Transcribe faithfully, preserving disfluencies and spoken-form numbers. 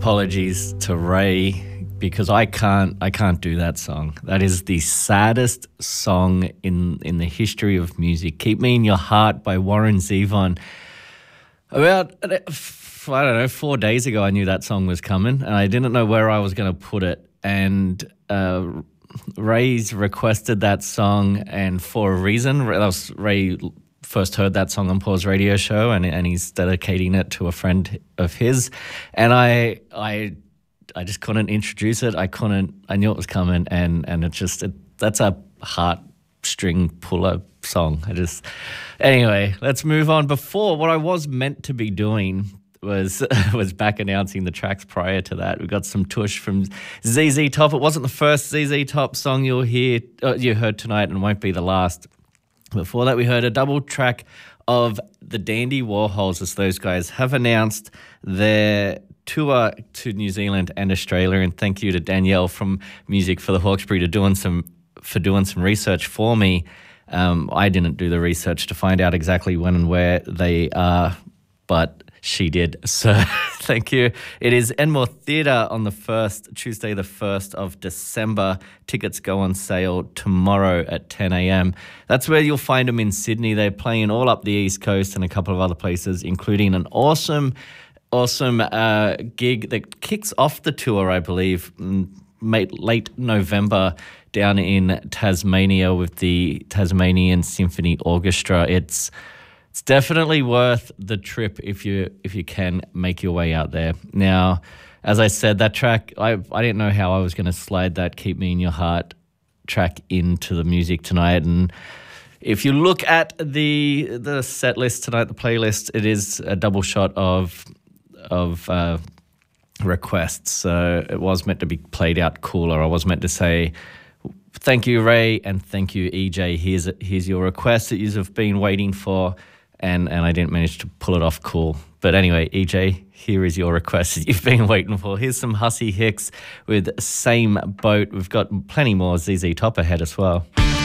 apologies to Ray because I can't I can't do that song. That is the saddest song in in the history of music. Keep Me in Your Heart by Warren Zevon. About, I don't know, four days ago I knew that song was coming and I didn't know where I was going to put it. And uh, Ray's requested that song, and for a reason. That was Ray first heard that song on Paul's radio show, and and he's dedicating it to a friend of his. And I I I just couldn't introduce it. I couldn't. I knew it was coming, and and it just it, that's a heartstring puller song. I just anyway. Let's move on. Before, what I was meant to be doing was was back announcing the tracks prior to that. We got some tush from Z Z Top. It wasn't the first Z Z Top song you'll hear uh, you heard tonight, and won't be the last. Before that, we heard a double track of the Dandy Warhols, as those guys have announced their tour to New Zealand and Australia. And thank you to Danielle from Music for the Hawkesbury to doing some for doing some research for me. Um, I didn't do the research to find out exactly when and where they are, but she did. So thank you. It is Enmore Theatre on the first, Tuesday the first of December. Tickets go on sale tomorrow at ten a.m. That's where you'll find them in Sydney. They're playing all up the East Coast and a couple of other places, including an awesome, awesome uh, gig that kicks off the tour, I believe, late November down in Tasmania with the Tasmanian Symphony Orchestra. It's It's definitely worth the trip if you if you can make your way out there. Now, as I said, that track, I I didn't know how I was going to slide that Keep Me in Your Heart track into the music tonight. And if you look at the the set list tonight, the playlist, it is a double shot of of uh, requests. So it was meant to be played out cooler. I was meant to say, thank you, Ray, and thank you, E J. Here's here's your request that you have been waiting for. And and I didn't manage to pull it off cool. But anyway, E J, here is your request that you've been waiting for. Here's some Hussy Hicks with Same Boat. We've got plenty more Z Z Top ahead as well.